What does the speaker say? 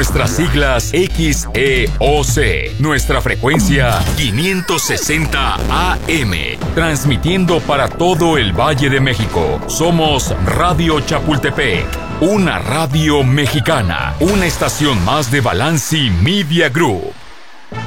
nuestras siglas XEOC. Nuestra frecuencia 560 AM. Transmitiendo para todo el Valle de México. Somos Radio Chapultepec, una radio mexicana. Una estación más de Balanci Media Group.